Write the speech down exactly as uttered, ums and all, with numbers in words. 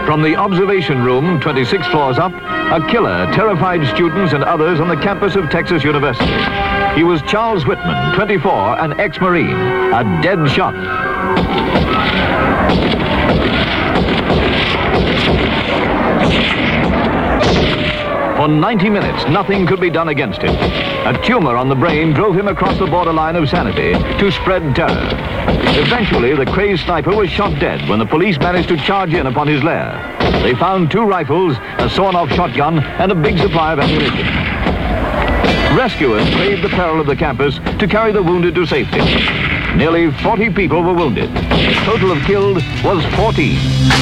From the observation room, twenty-six floors up, a killer terrified students and others on the campus of Texas University. He was Charles Whitman, twenty-four, an ex-Marine, a dead shot. For ninety minutes, nothing could be done against him. A tumor on the brain drove him across the borderline of sanity to spread terror. Eventually, the crazed sniper was shot dead when the police managed to charge in upon his lair. They found two rifles, a sawn-off shotgun, and a big supply of ammunition. Rescuers braved the peril of the campus to carry the wounded to safety. Nearly forty people were wounded. The total of killed was fourteen.